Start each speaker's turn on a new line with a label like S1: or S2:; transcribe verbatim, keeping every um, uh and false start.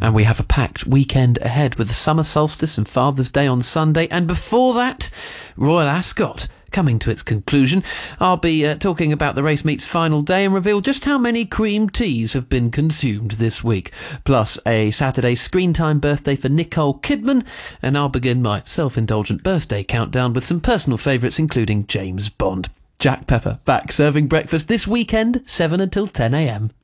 S1: And we have a packed weekend ahead with the summer solstice and Father's Day on Sunday. And before that, Royal Ascot coming to its conclusion. I'll be uh, talking about the race meet's final day and reveal just how many cream teas have been consumed this week. Plus a Saturday screen time birthday for Nicole Kidman. And I'll begin my self-indulgent birthday countdown with some personal favourites, including James Bond. Jack Pepper, back serving breakfast this weekend, seven until ten a m.